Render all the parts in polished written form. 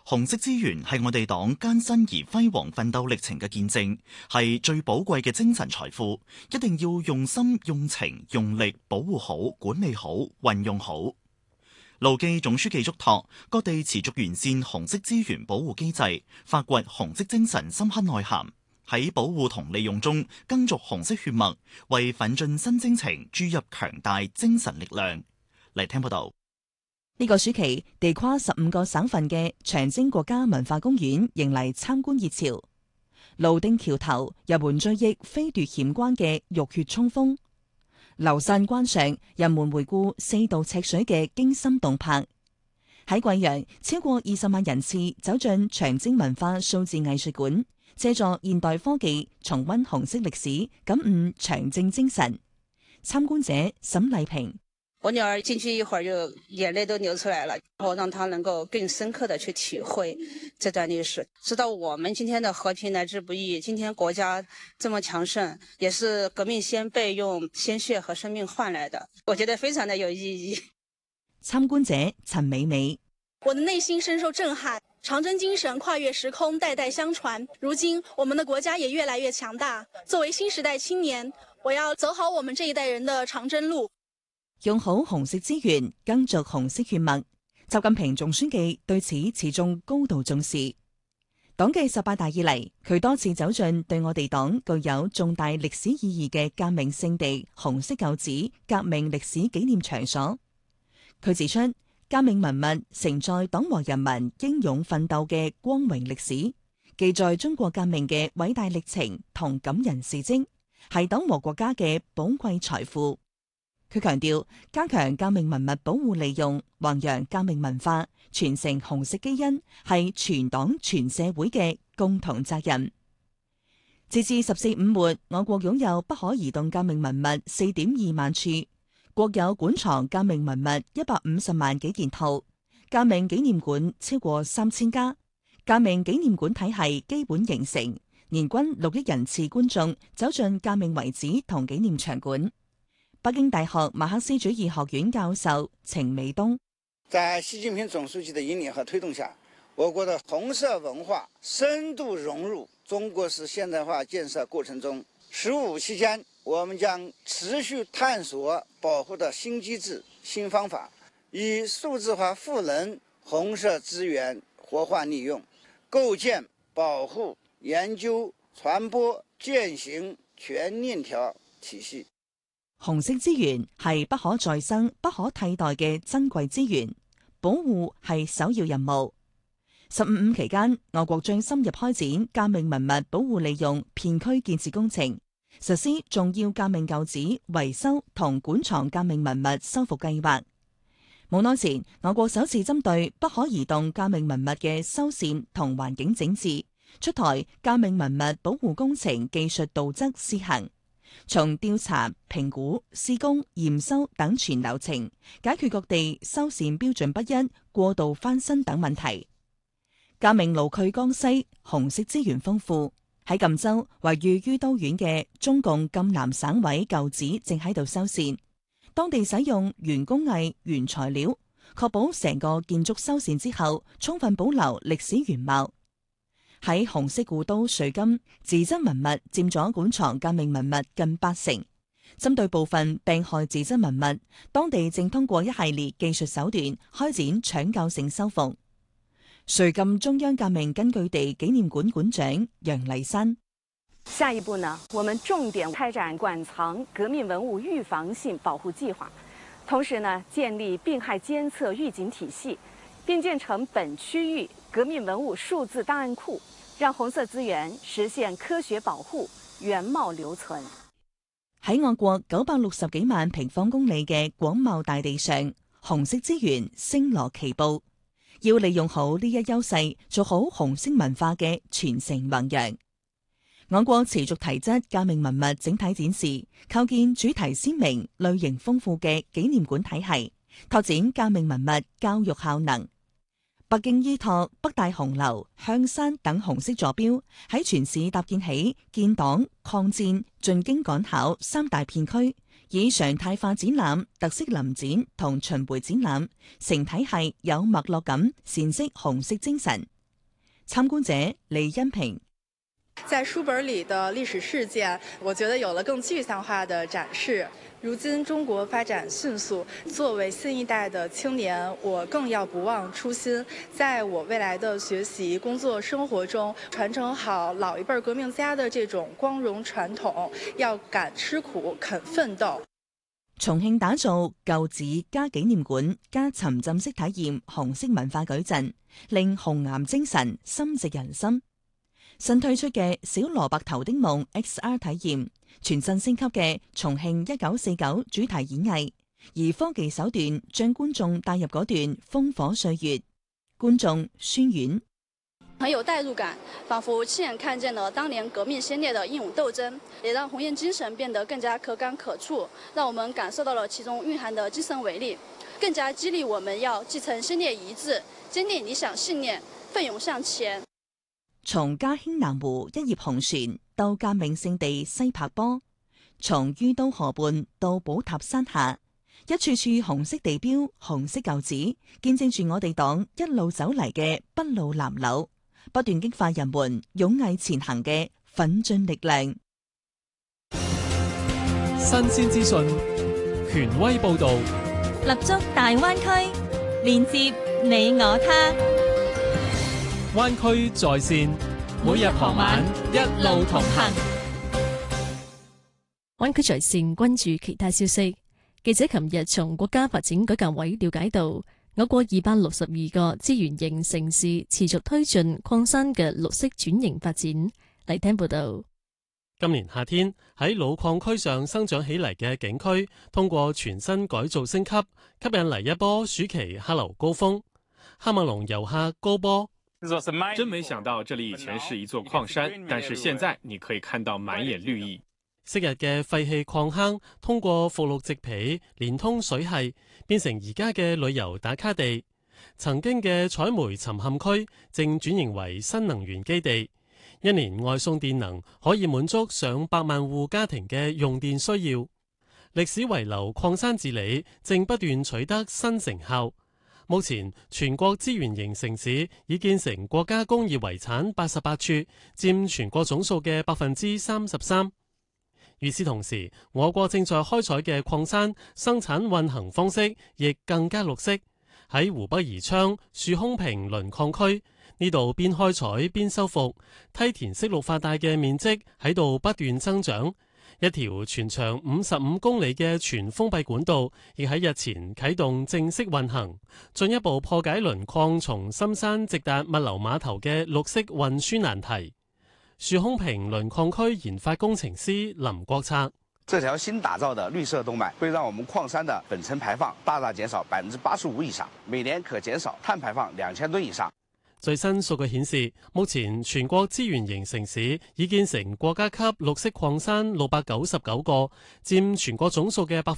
紅色資源係我哋黨艱辛而輝煌奮鬥歷程嘅見證，係最寶貴嘅精神財富，一定要用心、用情、用力保護好、管理好、運用好。盧記總書記囑託各地持續完善紅色資源保護機制，發掘紅色精神深刻內涵，喺保護同利用中耕耘紅色血脈，為奮進新征程注入強大精神力量。嚟聽報道。 呢個暑期，地跨15個省份嘅長征國家文化公園迎嚟參觀熱潮。蘆汀橋頭人們追憶飛奪險關嘅浴血衝鋒，流散關上人們回顧4渡赤水嘅驚心動魄。喺貴陽，超過20萬人次走進長征文化數字藝術館，借助現代科技重溫紅色歷史，感悟長征精神。參觀者沈麗萍。 我女兒進去一會兒就眼淚都流出來了，然後讓她能夠更深刻的去體會這段歷史，知道我們今天的和平來之不易，今天國家這麼強盛，也是革命先輩用鮮血和生命換來的，我覺得非常的有意義。 參觀者陳美美， 我的內心深受震撼，長征精神跨越時空，代代相傳，如今我們的國家也越來越強大。作為新時代青年，我要走好我們這一代人的長征路。 用好紅色資源，耕耘紅色血脈。習近平總書記對此始終高度重視。黨紀18大以嚟，佢多次走進對我哋黨具有重大歷史意義嘅革命聖地紅色舊址革命歷史紀念場所。佢指出，革命文物承載黨和人民英勇奮鬥嘅光榮歷史，記載中國革命嘅偉大歷程同感人事蹟，係黨和國家嘅寶貴財富。佢強調，加強革命文物保護利用，弘揚革命文化，傳承紅色基因，係全黨全社會嘅共同責任。截至14五末，我國擁有不可移動革命文物4.2萬處，國有館藏革命文物150萬幾件套，革命紀念館超過3000家，革命紀念館體系基本形成，年均6億人次觀眾走進革命遺址同紀念場館。北京大學馬克思主義學院教授程美東， 在習近平總書記的引領和推動下，我國的紅色文化深度融入中國式現代化建設過程中。15五期間，我們將持續探索保護的新機制、新方法，以數字化賦能紅色資源活化利用，構建保護、研究、傳播、踐行全鏈條體系。 紅色資源係不可再生、不可替代嘅珍貴資源，保護係首要任務。15五期間，我國將深入開展革命文物保護利用片區建設工程，實施重要革命舊址維修同館藏革命文物修復計劃。冇耐前，我國首次針對不可移動革命文物嘅修繕同環境整治，出台革命文物保護工程技術導則試行。從調查、評估、施工、驗收等全流程，解決各地修繕標準不一、過度翻新等問題。革命牢區江西，紅色資源豐富。喺贛州位於于都縣嘅中共贛南省委舊址正喺度修繕，當地使用原工藝、原材料，確保成個建築修繕之後，充分保留歷史原貌。喺紅色古都瑞金，自質文物佔咗館藏革命文物近80%。針對部分病害自質文物，當地正通過一系列技術手段開展搶救性修復。瑞金中央革命根據地紀念館館長楊麗珊： 下一步呢，我們重點開展館藏革命文物預防性保護計劃，同時呢，建立病害監測預警體系，並建成本區域革命文物數字檔案庫，讓紅色資源實現科學保護、原貌留存。 喺我國960幾萬平方公里嘅廣袤大地上，紅色資源星羅棋布，要利用好呢一優勢，做好紅色文化嘅傳承弘揚。我國持續提質革命文物整體展示，構建主題鮮明、類型豐富嘅紀念館體系，拓展革命文物教育效能。北京依託北大紅樓、香山等紅色座標，喺全市搭建起建黨、抗戰、進京趕考3大片區，以常態化展覽、特色臨展同巡迴展覽，成體系有脈絡咁闡釋紅色精神， 參觀者李恩平。 在書本裡的歷史事件，我覺得有了更具象化的展示。如今中國發展迅速，作為新一代的青年，我更要不忘初心，在我未來的學習、工作、生活中，傳承好老一輩革命家的這種光榮傳統，要敢吃苦、肯奮鬥。 重慶打造舊址加紀念館加沉浸式體驗紅色文化矩陣，令紅岩精神深植人心。新推出嘅小蘿蔔頭的夢 XR 體驗，全新升級嘅重慶1949主題演藝，而科技手段將觀眾帶入嗰段烽火歲月。觀眾宣遠很有代入感，仿佛親眼看見了當年革命先烈的英勇鬥爭，也讓紅岩精神變得更加可感可觸，讓我們感受到了其中蘊含的精神偉力，更加激勵我們要繼承先烈遺志，堅定理想信念，奮勇向前。 從嘉興南湖一葉紅船到革命聖地西柏坡，從于都河畔到寶塔山下，一處處紅色地標、紅色舊址，見證住我哋黨一路走嚟嘅篳路藍縷，不斷激發人們勇毅前行嘅奮進力量。 新鮮資訊，權威報導， 立足大灣區，連接你我他。 灣區在線，每日傍晚一路同行。 灣區在線關注其他消息。記者琴日從國家發展改革委了解到，我國262個資源型城市持續推進礦山嘅綠色轉型發展。嚟聽報道。 今年夏天喺老礦區上生長起嚟嘅景區，通過全新改造升級，吸引嚟一波暑期客流高峰。喀麥隆遊客高波。 真沒想到這裡以前是一座礦山，但是現在你可以看到滿眼綠意。 昔日嘅廢棄礦坑通過復綠植皮連通水系，變成而家嘅旅遊打卡地。曾經嘅採煤沉陷區正轉型為新能源基地，一年外送電能可以滿足上百萬戶家庭嘅用電需要。歷史遺留礦山治理正不斷取得新成效。目前全國資源型城市已建成國家工業遺產88處，佔全國總數嘅33%。與此同時，我國正在開採嘅礦山生產運行方式亦更加綠色。喺湖北宜昌樹空坪磷礦區，呢度邊開採邊修復，梯田式綠化帶嘅面積喺度不斷增長。一條全長55公里嘅全封閉管道，亦喺日前啟動正式運行，進一步破解磷礦從深山直達物流碼頭嘅綠色運輸難題。樹空坪磷礦區研發工程師林國策： 這條新打造的綠色動脈會讓我們礦山的粉塵排放大大減少85%以上，每年可減少碳排放2000噸以上。 最新數據顯示，目前全國資源型城市已建成國家級綠色礦山699個，佔全國總數嘅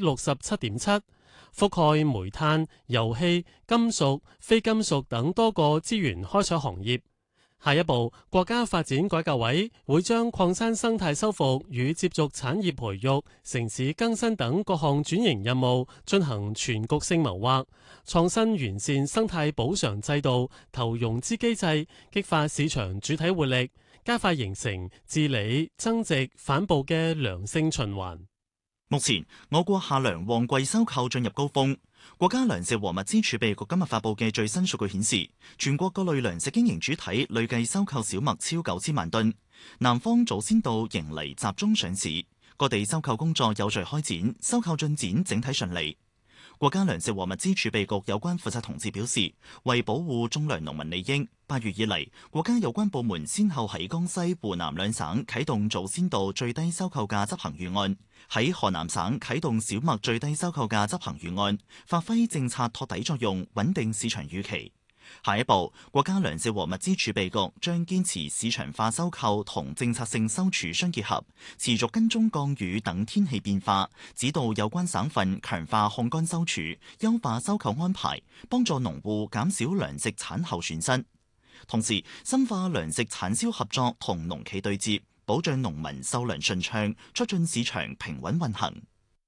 67.7%，覆蓋煤炭、油氣、金屬、非金屬等多個資源開採行業。下一步，國家發展改革委會將礦山生態修復與接續產業培育、城市更新等各項轉型任務進行全局性謀劃，創新完善生態補償制度、投融資機制，激發市場主體活力，加快形成治理、增值、反哺嘅良性循環。 目前，我國夏糧旺季收購進入高峰。國家糧食和物資儲備局今日發布嘅最新數據顯示，全國各類糧食經營主體累計收購小麥超9000萬噸。南方早先到迎嚟集中上市，各地收購工作有序開展，收購進展整體順利。國家糧食和物資儲備局有關負責同志表示，為保護種糧農民利益，8月以嚟，國家有關部門先後喺江西、湖南兩省啟動早先到最低收購價執行預案，喺河南省啟動小麥最低收購價執行預案，發揮政策托底作用，穩定市場預期。下一步，國家糧食和物資儲備局將堅持市場化收購同政策性收儲相結合，持續跟蹤降雨等天氣變化，指導有關省份強化控乾收儲，優化收購安排，幫助農戶減少糧食產後損失。同時，深化糧食產銷合作同農企對接，保障農民收糧順暢，促進市場平穩運行。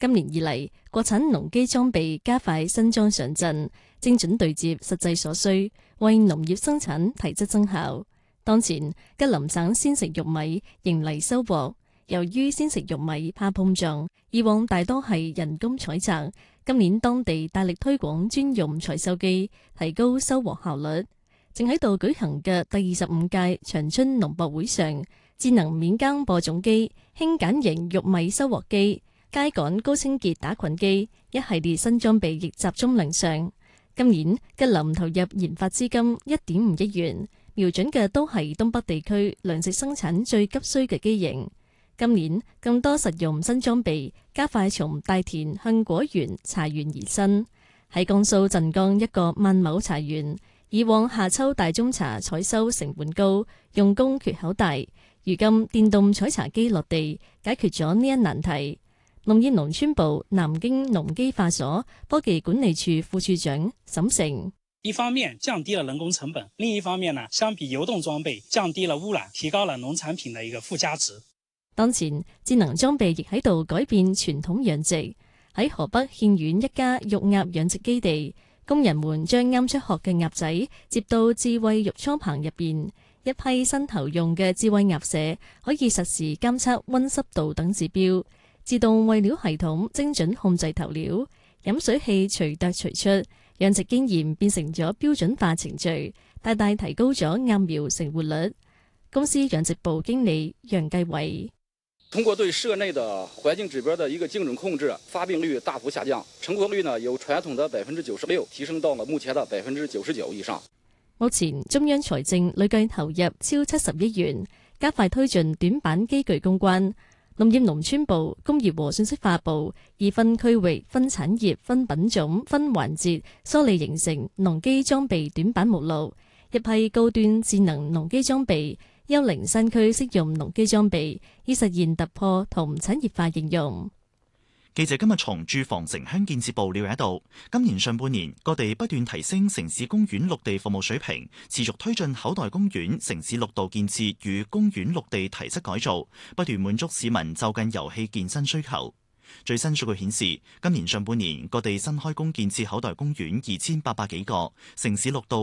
今年以嚟，國產農機裝備加快新裝上陣，精準對接實際所需，為農業生產提質增效。當前吉林省鮮食玉米迎嚟收穫，由於鮮食玉米怕碰撞，以往大多係人工採摘，今年當地大力推廣專用採收機，提高收穫效率。正喺度舉行嘅第25屆長春農博會上，智能免耕播種機、輕簡型玉米收穫機、秸稈高清潔打菌機一系列新裝備亦集中亮相。今年吉林投入研發資金1.5億元，瞄準嘅都係東北地區糧食生產最急需嘅機型。今年更多實用新裝備加快從大田向果園茶園移伸。喺江蘇鎮江一個萬畝茶園，以往夏秋大宗茶採收成本高，用工缺口大，如今電動採茶機落地，解決咗呢一難題。農業農村部南京農機化所科技管理處副處長沈成： 一方面降低了人工成本，另一方面呢，相比流動裝備降低了污染，提高了農產品的一個附加值。 當前智能裝備亦喺度改變傳統養殖。喺河北獻縣一家育鴨養殖基地，工人們將啱出殼嘅鴨仔接到智慧育倉棚入邊，一批新投用嘅智慧鴨舍可以實時監測溫濕度等指標，自動餵料系統精準控制投料，飲水器隨啄隨出，養殖經驗變成咗標準化程序，大大提高咗鴨苗成活率。公司養殖部經理楊繼偉： 通過對舍內的環境指標的一個精準控制，發病率大幅下降，成活率呢由傳統的96%提升到了目前的99%以上。 目前中央財政累計投入超70億元，加快推進短板機具攻關。農業農村部、工業和信息化部以分區域、分產業、分品種、分環節梳理形成農機裝備短板目錄，一批高端智能農機裝備、幽靈山區適用農機裝備，以實現突破同產業化應用。 記者今日從住房城鄉建設部了解到，今年上半年各地不斷提升城市公園綠地服務水平，持續推進口袋公園城市綠道建設與公園綠地提質改造，不斷滿足市民就近遊戲健身需求。最新數據顯示，今年上半年各地新開工建設口袋公園2800幾個，城市綠道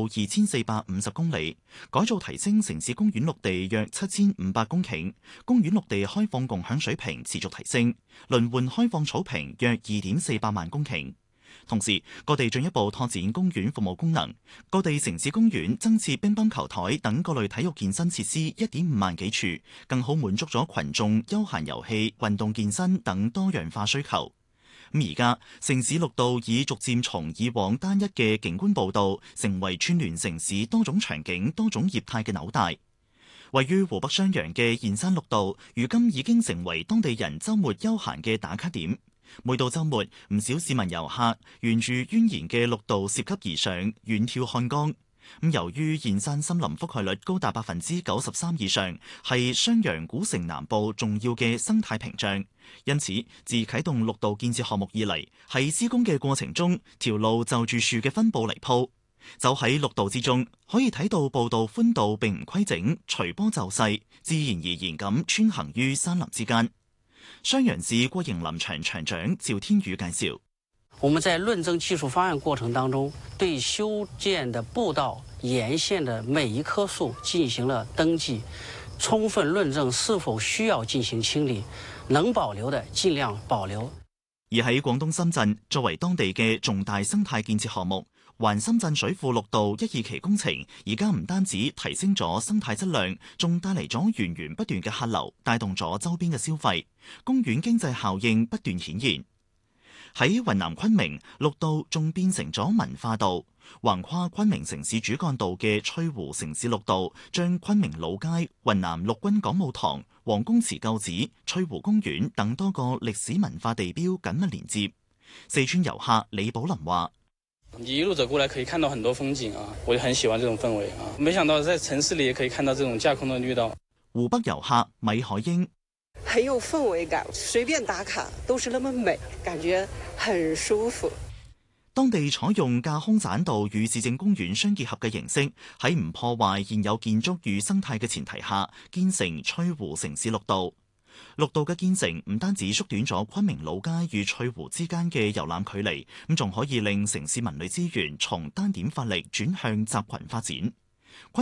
2450公里，改造提升城市公園綠地約7500公頃，公園綠地開放共享水平持續提升，輪換開放草坪約2.48萬公頃。同時，各地進一步拓展公園服務功能，各地城市公園增設乒乓球台等各類體育健身設施1.5萬幾處，更好滿足咗群眾休閒遊戲、運動健身等多樣化需求。而家城市綠道已逐漸從以往單一嘅景觀步道，成為串聯城市多種場景、多種業態嘅紐帶。位於湖北襄陽嘅燕山綠道，如今已經成為當地人週末休閒嘅打卡點。每到週末，唔少市民遊客沿住蜿蜒嘅綠道涉級而上，遠眺漢江。由於燕山森林覆蓋率高達93%以上，係襄陽古城南部重要嘅生態屏障，因此自啟動綠道建設項目以嚟，喺施工嘅過程中，條路就住樹嘅分佈嚟鋪。走喺綠道之中，可以睇到步道寬度並唔規整，隨波就勢，自然而然咁穿行於山林之間。襄陽市國營林場場長趙天宇介紹： 我們在論證技術方案過程當中，對修建的步道沿線的每一棵樹進行了登記，充分論證是否需要進行清理，能保留的盡量保留。 而喺廣東深圳，作為當地嘅重大生態建設項目，環深圳水庫綠道1、2期工程，而家唔單止提升咗生態質量，仲帶嚟咗源源不斷嘅客流，帶動咗周邊嘅消費，公園經濟效應不斷顯現。喺雲南昆明，綠道仲變成咗文化道，橫跨昆明城市主幹道嘅翠湖城市綠道，將昆明老街、雲南陸軍講武堂、王公祠舊址、翠湖公園等多個歷史文化地標緊密連接。四川遊客李寶林話： 你一路走過來可以看到很多風景啊，我就很喜歡這種氛圍啊！沒想到在城市裏也可以看到這種架空的綠道。 湖北遊客米海英： 很有氛圍感，隨便打卡都是那麼美，感覺很舒服。 當地採用架空棧道與市政公園相結合嘅形式，喺唔破壞現有建築與生態嘅前提下，建成翠湖城市綠道。 綠道嘅建成唔單止縮短咗昆明老街與翠湖之間嘅遊覽距離，咁仲可以令城市文旅資源從單點發力轉向集群發展。